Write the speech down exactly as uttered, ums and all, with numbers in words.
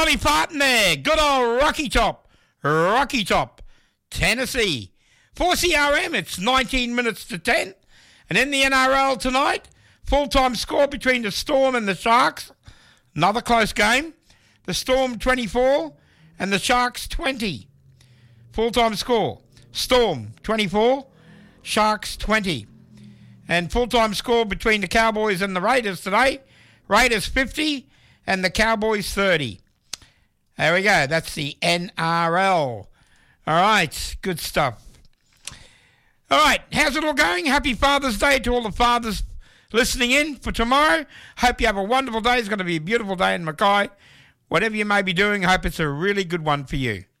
Dolly Parton there. Good old Rocky Top. Rocky Top, Tennessee. For C R M, it's nineteen minutes to ten. And in the N R L tonight, full-time score between the Storm and the Sharks. Another close game. The Storm twenty-four and the Sharks twenty. Full-time score. Storm twenty-four, Sharks twenty. And full-time score between the Cowboys and the Raiders today. Raiders fifty and the Cowboys thirty. There we go. That's the N R L. All right. Good stuff. All right. How's it all going? Happy Father's Day to all the fathers listening in for tomorrow. Hope you have a wonderful day. It's going to be a beautiful day in Mackay. Whatever you may be doing, I hope it's a really good one for you.